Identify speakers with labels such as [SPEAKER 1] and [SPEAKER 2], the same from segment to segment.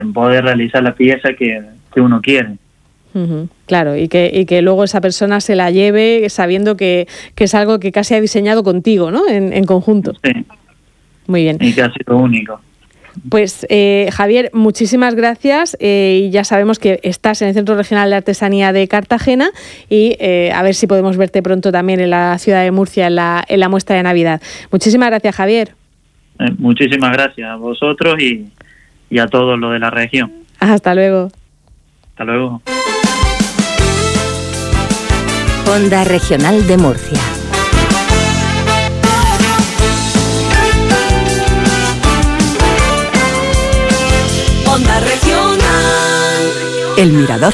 [SPEAKER 1] poder realizar la pieza que uno quiere.
[SPEAKER 2] Claro, y que luego esa persona se la lleve sabiendo que es algo que casi ha diseñado contigo, ¿no? En conjunto.
[SPEAKER 1] Sí.
[SPEAKER 2] Muy bien.
[SPEAKER 1] Y que ha sido único.
[SPEAKER 2] Pues Javier, muchísimas gracias, y ya sabemos que estás en el Centro Regional de Artesanía de Cartagena y a ver si podemos verte pronto también en la ciudad de Murcia en la muestra de Navidad. Muchísimas gracias, Javier.
[SPEAKER 1] Muchísimas gracias a vosotros y a todos los de la región.
[SPEAKER 2] Hasta luego.
[SPEAKER 1] Hasta luego.
[SPEAKER 3] Onda Regional de Murcia.
[SPEAKER 4] Onda Regional.
[SPEAKER 3] El Mirador.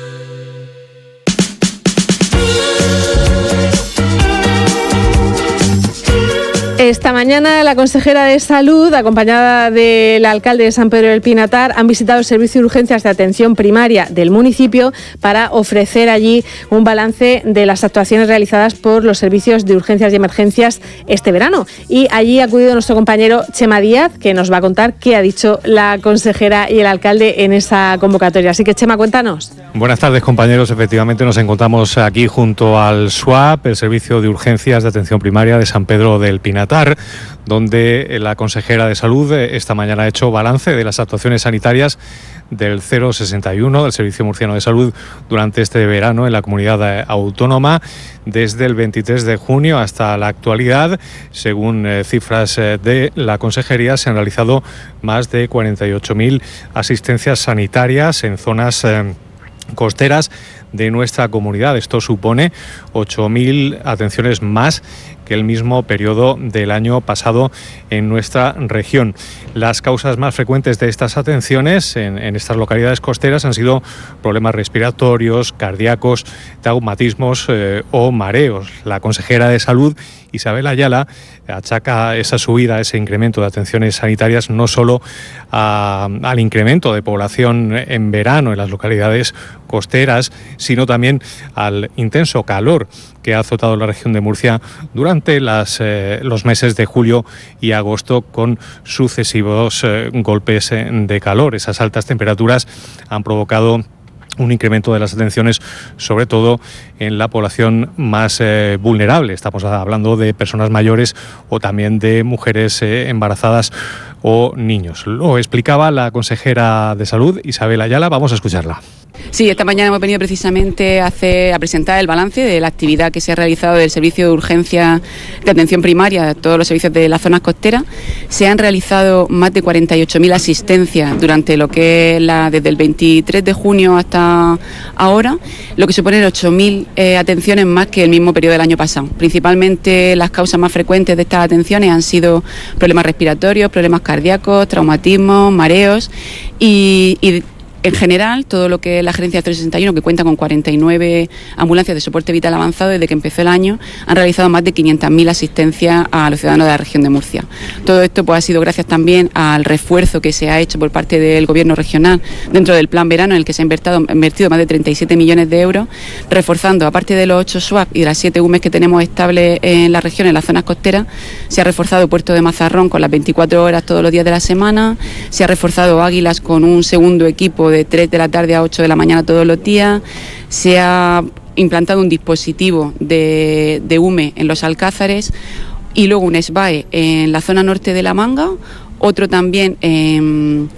[SPEAKER 2] Esta mañana la consejera de Salud, acompañada del alcalde de San Pedro del Pinatar, han visitado el Servicio de Urgencias de Atención Primaria del municipio para ofrecer allí un balance de las actuaciones realizadas por los servicios de urgencias y emergencias este verano. Y allí ha acudido nuestro compañero Chema Díaz, que nos va a contar qué ha dicho la consejera y el alcalde en esa convocatoria. Así que, Chema, cuéntanos.
[SPEAKER 5] Buenas tardes, compañeros. Efectivamente, nos encontramos aquí junto al SUAP, el Servicio de Urgencias de Atención Primaria de San Pedro del Pinatar, donde la consejera de Salud esta mañana ha hecho balance de las actuaciones sanitarias del 061 del Servicio Murciano de Salud durante este verano en la comunidad autónoma. Desde el 23 de junio hasta la actualidad, según cifras de la consejería, se han realizado más de 48.000 asistencias sanitarias en zonas costeras de nuestra comunidad. Esto supone 8.000 atenciones más que el mismo periodo del año pasado en nuestra región. Las causas más frecuentes de estas atenciones en estas localidades costeras han sido problemas respiratorios, cardíacos, traumatismos o mareos. La consejera de Salud, Isabel Ayala, achaca esa subida, ese incremento de atenciones sanitarias no solo al incremento de población en verano en las localidades costeras, sino también al intenso calor que ha azotado la región de Murcia durante los meses de julio y agosto, con sucesivos golpes de calor. Esas altas temperaturas han provocado un incremento de las atenciones, sobre todo en la población más vulnerable. Estamos hablando de personas mayores o también de mujeres embarazadas o niños. Lo explicaba la consejera de Salud, Isabel Ayala. Vamos a escucharla.
[SPEAKER 6] Sí, esta mañana hemos venido precisamente a presentar el balance de la actividad que se ha realizado del Servicio de Urgencia de Atención Primaria de todos los servicios de las zonas costeras. Se han realizado más de 48.000 asistencias durante lo que es desde el 23 de junio hasta ahora, lo que supone 8.000 atenciones más que el mismo periodo del año pasado. Principalmente las causas más frecuentes de estas atenciones han sido problemas respiratorios, problemas cardíacos, traumatismos, mareos y en general, todo lo que es la gerencia 061, que cuenta con 49 ambulancias de soporte vital avanzado desde que empezó el año, han realizado más de 500.000 asistencias a los ciudadanos de la región de Murcia. Todo esto pues ha sido gracias también al refuerzo que se ha hecho por parte del Gobierno regional dentro del plan verano, en el que se ha invertido más de 37 millones de euros, reforzando, aparte de los 8 SWAP y de las 7 UMES que tenemos estables en la región, en las zonas costeras, se ha reforzado el puerto de Mazarrón con las 24 horas todos los días de la semana, se ha reforzado Águilas con un segundo equipo de 3 de la tarde a 8 de la mañana todos los días, se ha implantado un dispositivo de UME en los Alcázares y luego un SBAE en la zona norte de La Manga, otro también en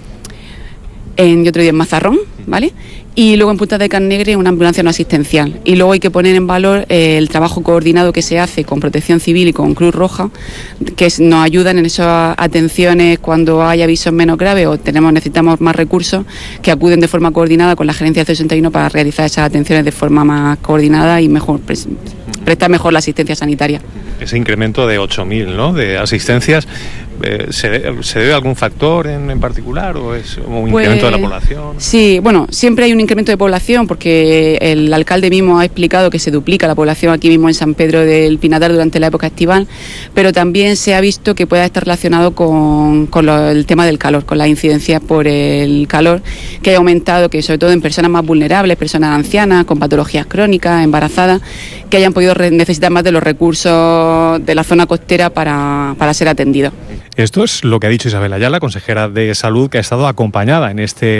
[SPEAKER 6] Mazarrón, ¿vale? Y luego en Punta de Carnegre una ambulancia no asistencial. Y luego hay que poner en valor el trabajo coordinado que se hace con Protección Civil y con Cruz Roja, que nos ayudan en esas atenciones cuando hay avisos menos graves o necesitamos más recursos, que acuden de forma coordinada con la gerencia 61 para realizar esas atenciones de forma más coordinada y mejor prestar mejor la asistencia sanitaria.
[SPEAKER 5] Ese incremento de 8.000, ¿no?, de asistencias, ¿se debe a algún factor en particular o es un incremento de la población?
[SPEAKER 6] Sí, bueno, siempre hay un incremento de población porque el alcalde mismo ha explicado que se duplica la población aquí mismo en San Pedro del Pinatar durante la época estival, pero también se ha visto que pueda estar relacionado con el tema del calor, con las incidencias por el calor, que ha aumentado, que sobre todo en personas más vulnerables, personas ancianas, con patologías crónicas, embarazadas, que hayan podido necesitar más de los recursos de la zona costera para ser atendidos.
[SPEAKER 5] Esto es lo que ha dicho Isabel Ayala, consejera de Salud, que ha estado acompañada en este